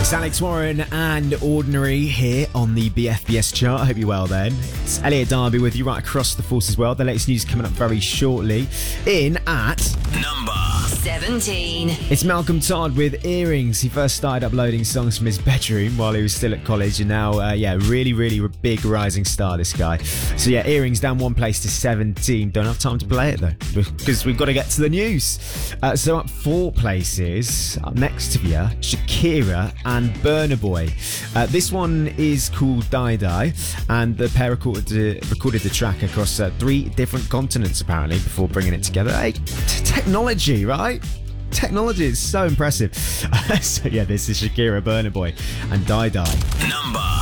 It's Alex Warren and Ordinary here on the BFBS chart. I hope you're well then. It's Elliot Darby with you right across the Forces world. The latest news coming up very shortly. In at number 17. It's Malcolm Todd with Earrings. He first started uploading songs from his bedroom while he was still at college, and now, really big rising star, this guy. So yeah, Earrings down one place to 17. Don't have time to play it though, because we've got to get to the news. So up 4 places, up next to you, Shakira and Burna Boy. This one is called Die Die, and the pair recorded the track across 3 different continents apparently before bringing it together. Hey, technology, right? Technology is so impressive. So yeah, this is Shakira, Burna Boy and Die Die. number